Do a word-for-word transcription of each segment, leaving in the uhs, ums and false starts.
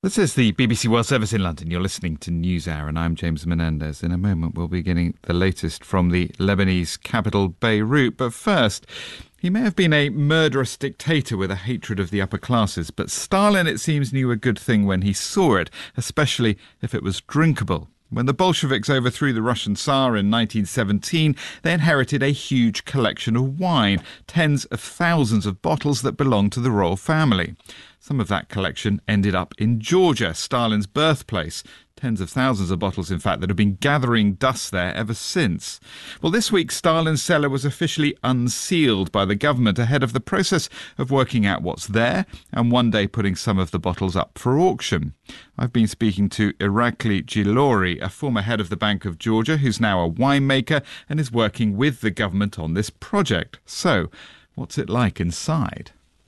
This is the B B C World Service in London. You're listening to NewsHour, and I'm James Menendez. In a moment, we'll be getting the latest from the Lebanese capital, Beirut. But first, he may have been a murderous dictator with a hatred of the upper classes, but Stalin, it seems, knew a good thing when he saw it, especially if it was drinkable. When the Bolsheviks overthrew the Russian Tsar in nineteen seventeen, they inherited a huge collection of wine, tens of thousands of bottles that belonged to the royal family. Some of that collection ended up in Georgia, Stalin's birthplace. Tens of thousands of bottles, in fact, that have been gathering dust there ever since. Well, this week, Stalin's cellar was officially unsealed by the government ahead of the process of working out what's there and one day putting some of the bottles up for auction. I've been speaking to Irakli Gilori, a former head of the Bank of Georgia, who's now a winemaker and is working with the government on this project. So, what's it like inside?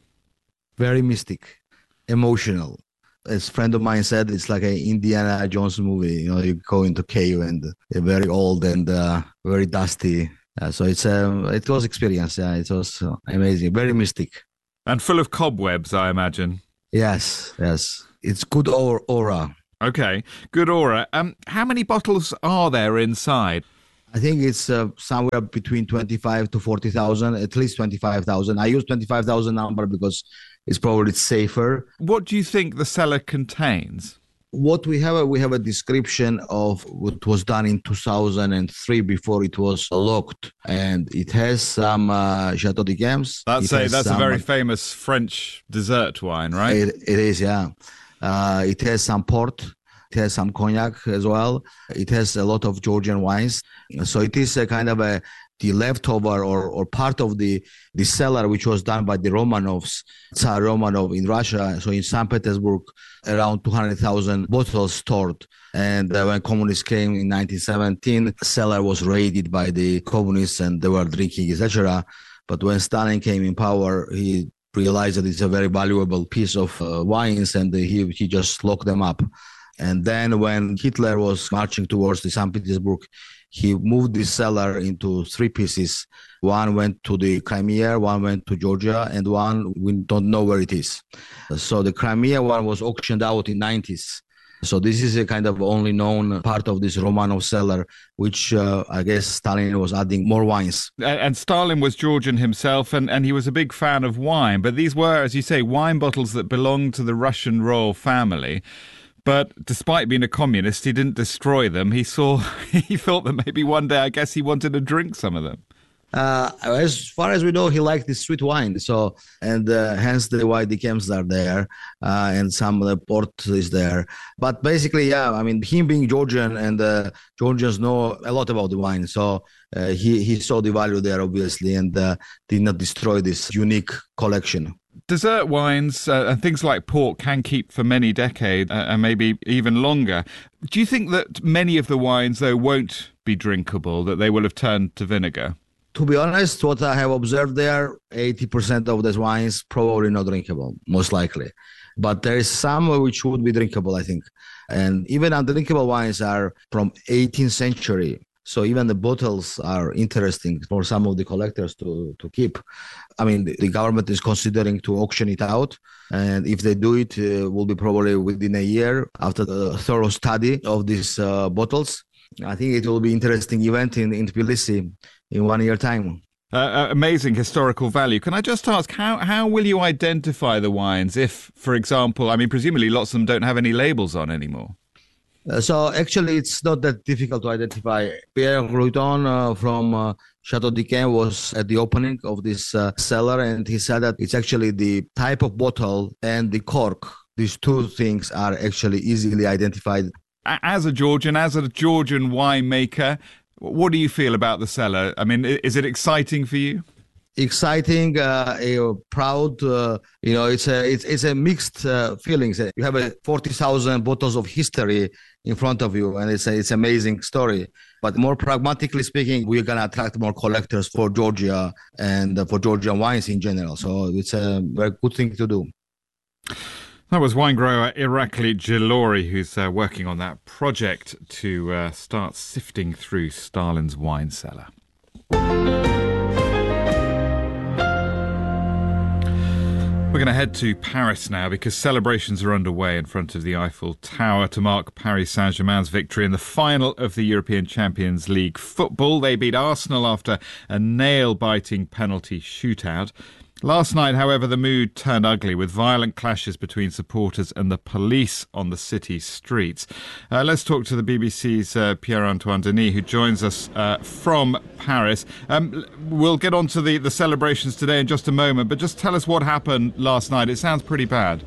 Very mystic, emotional. As a friend of mine said, it's like an Indiana Jones movie. You know, you go into cave and they're very old and uh, very dusty. Uh, so it's um, it was experience. Yeah, it was uh, amazing, very mystic. And full of cobwebs, I imagine. Yes, yes. It's good or- aura. Okay, good aura. Um, how many bottles are there inside? I think it's uh, somewhere between twenty-five to forty thousand, at least twenty-five thousand. I use twenty-five thousand number because it's probably safer. What do you think the cellar contains? What we have, we have a description of what was done in two thousand three before it was locked. And it has some uh, Chateau d'Yquem. That's, a, that's some, a very famous French dessert wine, right? It, it is, yeah. Uh, it has some port. It has some cognac as well. It has a lot of Georgian wines. So it is a kind of a the leftover or, or part of the, the cellar, which was done by the Romanovs, Tsar Romanov in Russia. So in Saint Petersburg, around two hundred thousand bottles stored. And uh, when communists came in nineteen seventeen, cellar was raided by the communists and they were drinking, et cetera. But when Stalin came in power, he realized that it's a very valuable piece of uh, wines and he, he just locked them up. And then when Hitler was marching towards the Saint Petersburg, he moved the cellar into three pieces. One went to the Crimea, one went to Georgia, and one we don't know where it is. So the Crimea one was auctioned out in the nineties. So this is a kind of only known part of this Romanov cellar, which uh, I guess Stalin was adding more wines. And Stalin was Georgian himself, and, and he was a big fan of wine. But these were, as you say, wine bottles that belonged to the Russian royal family. But despite being a communist, he didn't destroy them. He saw, he thought that maybe one day, I guess he wanted to drink some of them. Uh, as far as we know, he liked the sweet wine. So, and uh, hence the white d'Yquem are there, uh, and some of the port is there. But basically, yeah, I mean, him being Georgian and uh, Georgians know a lot about the wine. So uh, he, he saw the value there, obviously, and uh, did not destroy this unique collection. Dessert wines uh, and things like port can keep for many decades uh, and maybe even longer. Do you think that many of the wines, though, won't be drinkable, that they will have turned to vinegar? To be honest, what I have observed there, eighty percent of these wines probably not drinkable, most likely. But there is some which would be drinkable, I think. And even undrinkable wines are from eighteenth century. So even the bottles are interesting for some of the collectors to, to keep. I mean, the, the government is considering to auction it out. And if they do it, it uh, will be probably within a year after the thorough study of these uh, bottles. I think it will be an interesting event in, in Tbilisi in one year time. Uh, amazing historical value. Can I just ask, how, how will you identify the wines if, for example, I mean, presumably lots of them don't have any labels on anymore? Uh, so actually, it's not that difficult to identify. Pierre Routon uh, from uh, Chateau d'Yquem was at the opening of this uh, cellar, and he said that it's actually the type of bottle and the cork. These two things are actually easily identified. As a Georgian, as a Georgian winemaker, what do you feel about the cellar? I mean, is it exciting for you? Exciting, uh, uh, proud. Uh, you know, it's a it's it's a mixed uh, feelings. You have a forty thousand bottles of history in front of you, and it's a, it's an amazing story. But more pragmatically speaking, we're gonna attract more collectors for Georgia and uh, for Georgian wines in general. So it's a very good thing to do. That was wine grower Irakli Gilori, who's uh, working on that project to uh, start sifting through Stalin's wine cellar. We're going to head to Paris now because celebrations are underway in front of the Eiffel Tower to mark Paris Saint-Germain's victory in the final of the European Champions League football. They beat Arsenal after a nail-biting penalty shootout. Last night, however, the mood turned ugly with violent clashes between supporters and the police on the city's streets. Uh, let's talk to the B B C's uh, Pierre-Antoine Denis, who joins us uh, from Paris. Um, we'll get on to the, the celebrations today in just a moment, but just tell us what happened last night. It sounds pretty bad.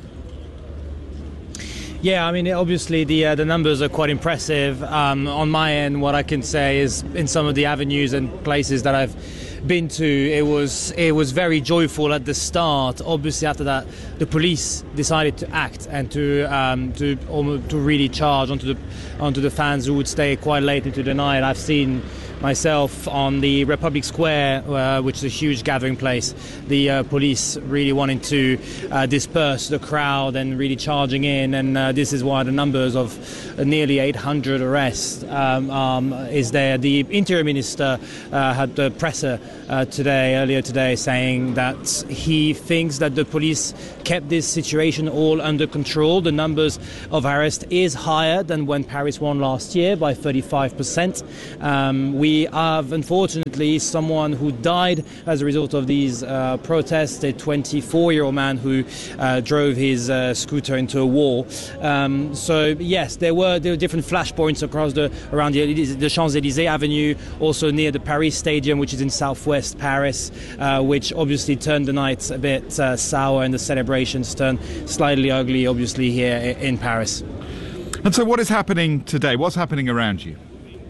Yeah, I mean, obviously the uh, the numbers are quite impressive. Um, on my end, what I can say is in some of the avenues and places that I've been to, it was it was very joyful at the start. Obviously, after that, the police decided to act and to um, to almost to really charge onto the onto the fans who would stay quite late into the night. I've seen myself on the Republic Square, uh, which is a huge gathering place, the uh, police really wanting to uh, disperse the crowd and really charging in, and uh, this is why the numbers of uh, nearly eight hundred arrests um, um, is there. The Interior Minister uh, had the presser uh, today, earlier today, saying that he thinks that the police kept this situation all under control. The numbers of arrests is higher than when Paris won last year by thirty-five percent. Um, we have, unfortunately, someone who died as a result of these uh, protests, a twenty-four-year-old man who uh, drove his uh, scooter into a wall. Um, so, yes, there were there were different flashpoints across the around the, the Champs-Élysées Avenue, also near the Paris Stadium, which is in southwest Paris, uh, which obviously turned the night a bit uh, sour and the celebrations turned slightly ugly, obviously, here in Paris. And so what is happening today? What's happening around you?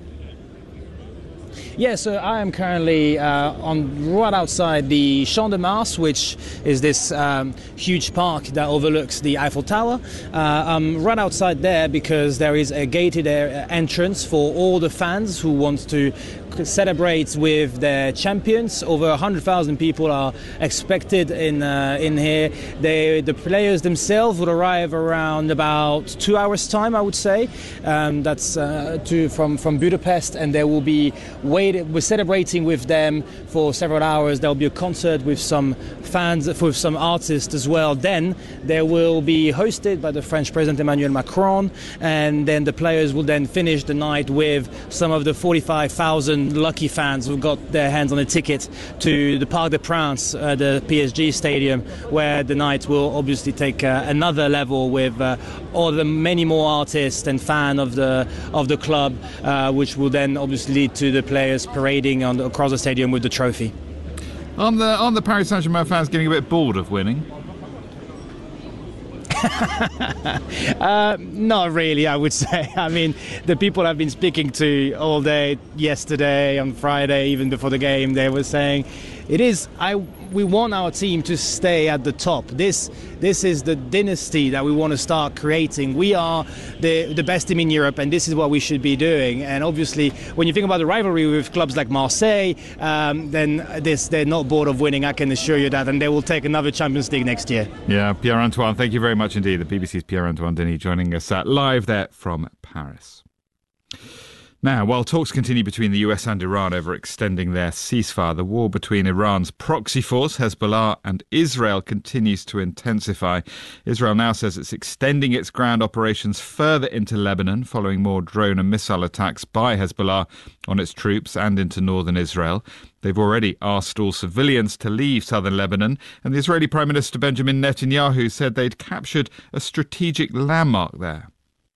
Yeah, so I am currently uh, on right outside the Champ de Mars, which is this um, huge park that overlooks the Eiffel Tower. Uh, I'm right outside there because there is a gated air entrance for all the fans who want to celebrate with their champions. Over one hundred thousand people are expected in uh, in here. They, the players themselves would arrive around about two hours time, I would say. Um, that's uh, to, from, from Budapest, and there will be wait. We're celebrating with them for several hours. There will be a concert with some fans, with some artists as well. Then there will be hosted by the French President Emmanuel Macron, and then the players will then finish the night with some of the forty-five thousand lucky fans who got their hands on a ticket to the Parc des Princes, uh, the P S G stadium, where the night will obviously take uh, another level with uh, all the many more artists and fans of the of the club, uh, which will then obviously lead to the players parading on the, across the stadium with the trophy. On the on the Paris Saint-Germain fans getting a bit bored of winning? uh, not really, I would say. I mean, the people I've been speaking to all day, yesterday, on Friday, even before the game, they were saying it is. I we want our team to stay at the top. This this is the dynasty that we want to start creating. We are the the best team in Europe, and this is what we should be doing. And obviously, when you think about the rivalry with clubs like Marseille, um, then this they're not bored of winning. I can assure you that, and they will take another Champions League next year. Yeah, Pierre-Antoine, thank you very much indeed. The B B C's Pierre-Antoine Denis joining us uh, live there from Paris. Now, while talks continue between the U S and Iran over extending their ceasefire, the war between Iran's proxy force, Hezbollah, and Israel continues to intensify. Israel now says it's extending its ground operations further into Lebanon following more drone and missile attacks by Hezbollah on its troops and into northern Israel. They've already asked all civilians to leave southern Lebanon, and the Israeli Prime Minister Benjamin Netanyahu said they'd captured a strategic landmark there.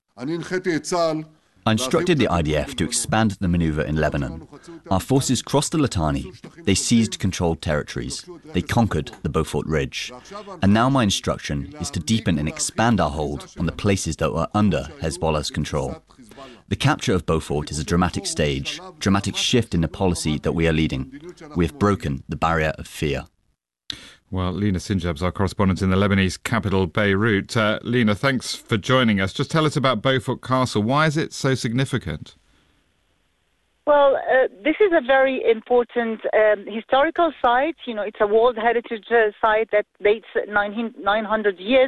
I instructed the I D F to expand the manoeuvre in Lebanon. Our forces crossed the Litani. They seized controlled territories. They conquered the Beaufort Ridge. And now my instruction is to deepen and expand our hold on the places that were under Hezbollah's control. The capture of Beaufort is a dramatic stage, dramatic shift in the policy that we are leading. We have broken the barrier of fear. Well, Lina Sinjab's our correspondent in the Lebanese capital, Beirut. Uh, Lina, thanks for joining us. Just tell us about Beaufort Castle. Why is it so significant? Well, uh, this is a very important um, historical site. You know, it's a World Heritage uh, site that dates nine hundred years.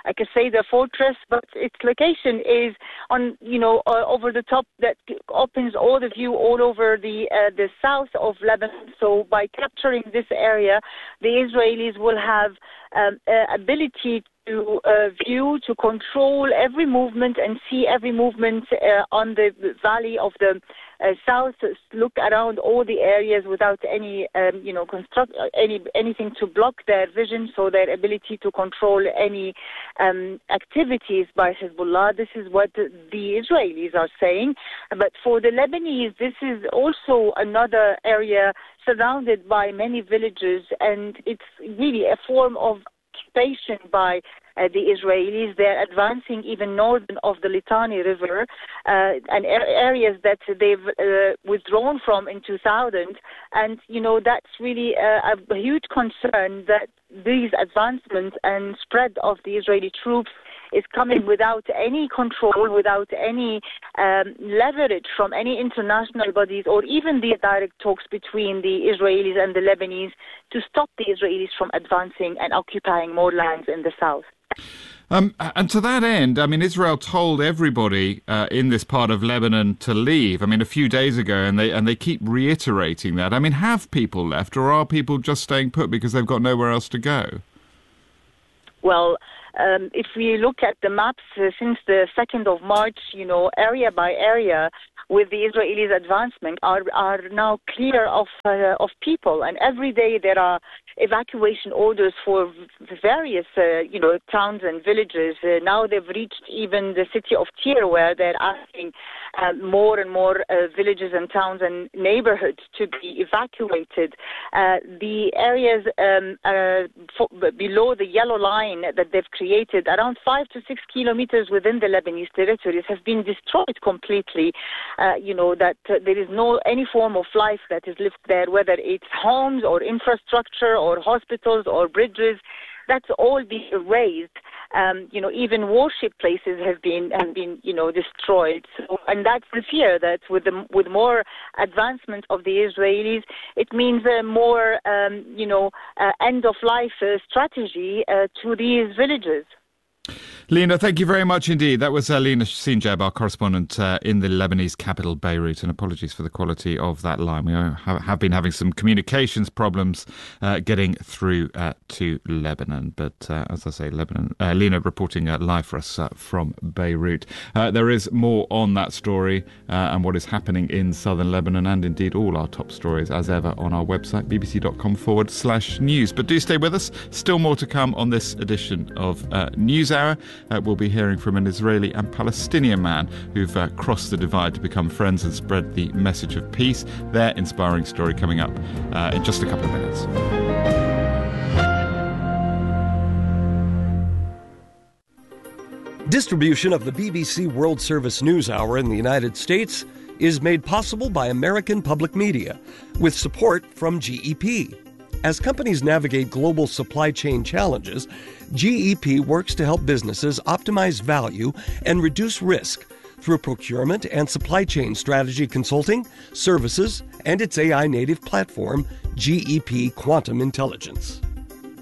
a Qusayda fortress, but its location is on, you know, uh, over the top that opens all the view all over the uh, the south of Lebanon. So by capturing this area, the Israelis will have um, uh, ability to uh, view, to control every movement and see every movement uh, on the valley of the uh, south, look around all the areas without any, um, you know, construct any anything to block their vision, so their ability to control any um, activities by Hezbollah. This is what the Israelis are saying. But for the Lebanese, this is also another area surrounded by many villages, and it's really a form of occupation by uh, the Israelis. They're advancing even northern of the Litani River uh, and er- areas that they've uh, withdrawn from in two thousand. And, you know, that's really uh, a huge concern that these advancements and spread of the Israeli troops is coming without any control, without any um, leverage from any international bodies or even the direct talks between the Israelis and the Lebanese to stop the Israelis from advancing and occupying more lands in the south. Um, and to that end, I mean, Israel told everybody uh, in this part of Lebanon to leave. I mean, a few days ago, and they and they keep reiterating that. I mean, have people left, or are people just staying put because they've got nowhere else to go? Well, um, if we look at the maps uh, since the second of March, you know, area by area, with the Israelis' advancement, are are now clear of uh, of people, and every day there are evacuation orders for various, uh, you know, towns and villages. Uh, now they've reached even the city of Tyre, where they're asking uh, more and more uh, villages and towns and neighborhoods to be evacuated. Uh, the areas um, uh, for, below the yellow line that they've created, around five to six kilometers within the Lebanese territories, have been destroyed completely. Uh, you know, that uh, there is no any form of life that is lived there, whether it's homes or infrastructure or hospitals or bridges. That's all been erased. Um, you know, even worship places have been have been you know destroyed. So, and that's the fear that with the with more advancement of the Israelis, it means a more um, you know uh, end of life uh, strategy uh, to these villages. Lina, thank you very much indeed. That was uh, Lina Sinjab, our correspondent uh, in the Lebanese capital, Beirut, and apologies for the quality of that line. We are, have been having some communications problems uh, getting through uh, to Lebanon. But uh, as I say, Lebanon, uh, Lina reporting uh, live for us uh, from Beirut. Uh, there is more on that story uh, and what is happening in southern Lebanon, and indeed all our top stories as ever on our website, bbc.com forward slash news. But do stay with us. Still more to come on this edition of uh, News Hour. Uh, we'll be hearing from an Israeli and Palestinian man who've uh, crossed the divide to become friends and spread the message of peace. Their inspiring story coming up uh, in just a couple of minutes. Distribution of the B B C World Service News Hour in the United States is made possible by American Public Media with support from G E P. As companies navigate global supply chain challenges, G E P works to help businesses optimize value and reduce risk through procurement and supply chain strategy consulting, services, and its A I native platform, G E P Quantum Intelligence.